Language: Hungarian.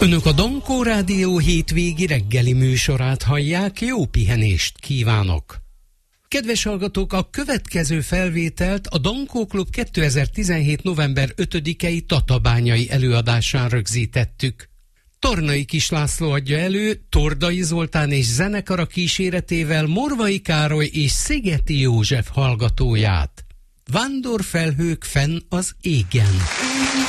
Önök a Dankó Rádió hétvégi reggeli műsorát hallják, jó pihenést kívánok! Kedves hallgatók, a következő felvételt a Dankó Klub 2017. november 5-i tatabányai előadásán rögzítettük. Tornai Kis László adja elő Tordai Zoltán és zenekara kíséretével Morvai Károly és Szigeti József hallgatóját. Vándorfelhők fenn az égen.